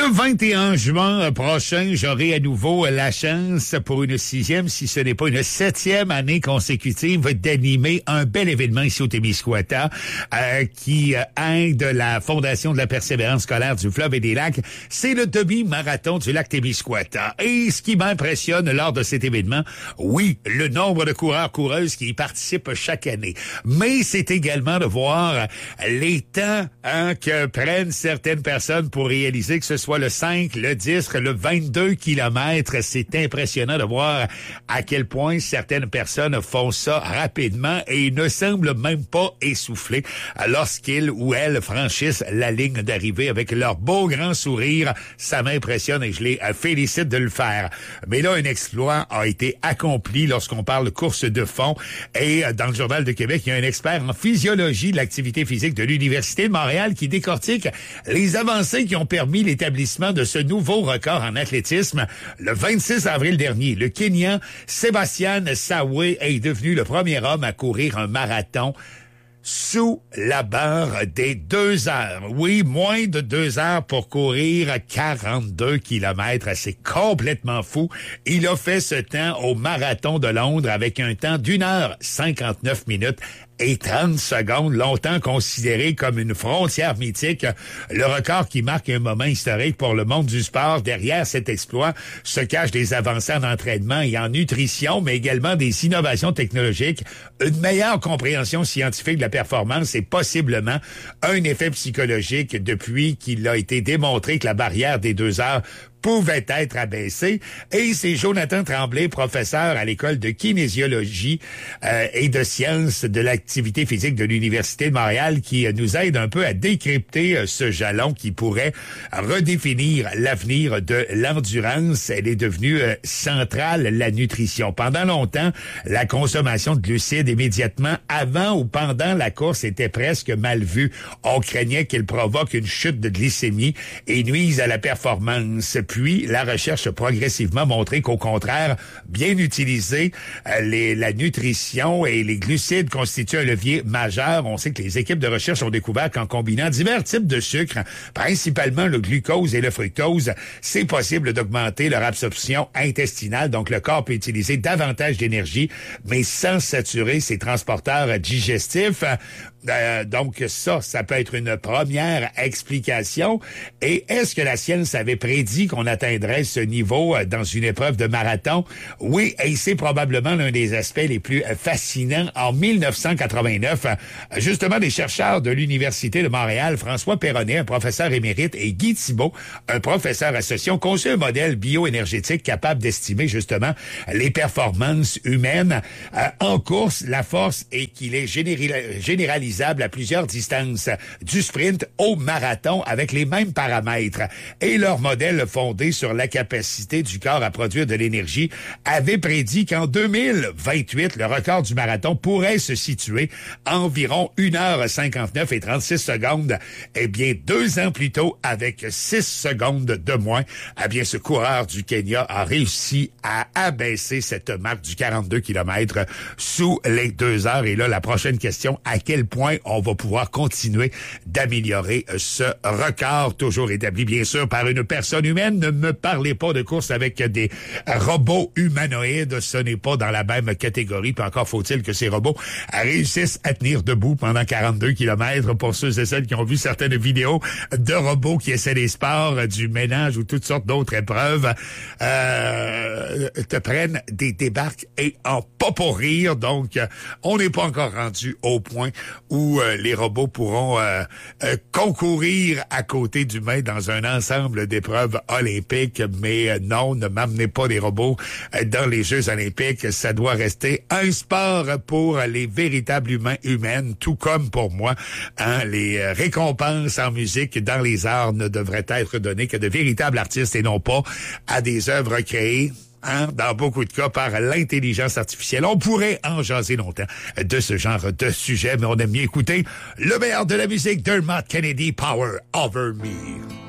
Le 21 juin prochain, j'aurai à nouveau la chance pour une 6e, si ce n'est pas une 7e année consécutive, d'animer un bel événement ici au Témiscouata qui aide la Fondation de la persévérance scolaire du fleuve et des lacs. C'est le demi-marathon du lac Témiscouata. Et ce qui m'impressionne lors de cet événement, oui, le nombre de coureurs-coureuses qui y participent chaque année. Mais c'est également de voir les temps que prennent certaines personnes pour réaliser que ce soit le 5, le 10, le 22 kilomètres. C'est impressionnant de voir à quel point certaines personnes font ça rapidement et ne semblent même pas essoufflés lorsqu'ils ou elles franchissent la ligne d'arrivée avec leur beau grand sourire. Ça m'impressionne et je les félicite de le faire. Mais là, un exploit a été accompli lorsqu'on parle course de fond. Et dans le Journal de Québec, il y a un expert en physiologie de l'activité physique de l'Université de Montréal qui décortique les avancées qui ont permis l'établissement de ce nouveau record en athlétisme. Le 26 avril dernier, le Kenyan Sébastien Sawe est devenu le premier homme à courir un marathon sous la barre des 2 heures. Oui, moins de 2 heures pour courir 42 kilomètres. C'est complètement fou. Il a fait ce temps au marathon de Londres avec un temps d'1 heure 59 minutes et 30 secondes, longtemps considéré comme une frontière mythique. Le record qui marque un moment historique pour le monde du sport. Derrière cet exploit se cachent des avancées en entraînement et en nutrition, mais également des innovations technologiques, une meilleure compréhension scientifique de la performance et possiblement un effet psychologique depuis qu'il a été démontré que la barrière des 2 heures pouvait être abaissé. Et c'est Jonathan Tremblay, professeur à l'école de kinésiologie et de sciences de l'activité physique de l'Université de Montréal qui nous aide un peu à décrypter ce jalon qui pourrait redéfinir l'avenir de l'endurance. Elle est devenue centrale, la nutrition. Pendant longtemps, la consommation de glucides immédiatement avant ou pendant la course était presque mal vue. On craignait qu'elle provoque une chute de glycémie et nuise à la performance. Puis, la recherche a progressivement montré qu'au contraire, bien utilisé, la nutrition et les glucides constituent un levier majeur. On sait que les équipes de recherche ont découvert qu'en combinant divers types de sucres, principalement le glucose et le fructose, c'est possible d'augmenter leur absorption intestinale. Donc, le corps peut utiliser davantage d'énergie, mais sans saturer ses transporteurs digestifs. Donc, ça peut être une première explication. Et est-ce que la science avait prédit qu'on atteindrait ce niveau dans une épreuve de marathon? Oui, et c'est probablement l'un des aspects les plus fascinants. En 1989, justement, des chercheurs de l'Université de Montréal, François Perronnet, un professeur émérite, et Guy Thibault, un professeur associé, ont conçu un modèle bioénergétique capable d'estimer justement les performances humaines en course. La force est qu'il est généralisable à plusieurs distances, du sprint au marathon avec les mêmes paramètres. Et leur modèle fondé sur la capacité du corps à produire de l'énergie avait prédit qu'en 2028, le record du marathon pourrait se situer à environ 1 heure 59 et 36 secondes. Eh bien, 2 ans plus tôt, avec 6 secondes de moins, eh bien, ce coureur du Kenya a réussi à abaisser cette marque du 42 km sous les 2 heures. Et là, la prochaine question, à quel point on va pouvoir continuer d'améliorer ce record, toujours établi, bien sûr, par une personne humaine. Ne me parlez pas de course avec des robots humanoïdes. Ce n'est pas dans la même catégorie. Puis encore faut-il que ces robots réussissent à tenir debout pendant 42 km. Pour ceux et celles qui ont vu certaines vidéos de robots qui essaient des sports, du ménage ou toutes sortes d'autres épreuves, te prennent des débarques et en pas pour rire. Donc, on n'est pas encore rendu au point où les robots pourront concourir à côté d'humains dans un ensemble d'épreuves olympiques. Mais non, ne m'amenez pas des robots dans les Jeux olympiques. Ça doit rester un sport pour les véritables humains humaines, tout comme pour moi. Les récompenses en musique dans les arts ne devraient être données que de véritables artistes et non pas à des œuvres créées dans beaucoup de cas par l'intelligence artificielle. On pourrait en jaser longtemps de ce genre de sujet, mais on aime mieux écouter le meilleur de la musique, Dermot Kennedy, Power Over Me.